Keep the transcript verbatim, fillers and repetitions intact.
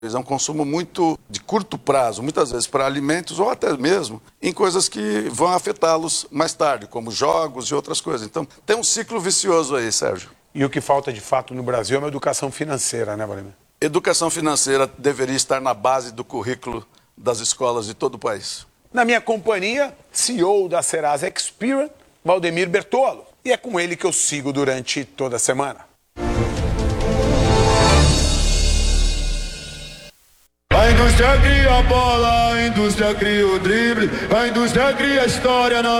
É um consumo muito de curto prazo, muitas vezes para alimentos ou até mesmo em coisas que vão afetá-los mais tarde, como jogos e outras coisas. Então, tem um ciclo vicioso aí, Sérgio. E o que falta de fato no Brasil é uma educação financeira, né, Vladimir? Educação financeira deveria estar na base do currículo das escolas de todo o país. Na minha companhia, C E O da Serasa Experian, Valdemir Bertolo. E é com ele que eu sigo durante toda a semana. A indústria cria a bola, a indústria cria o drible, a indústria cria a história na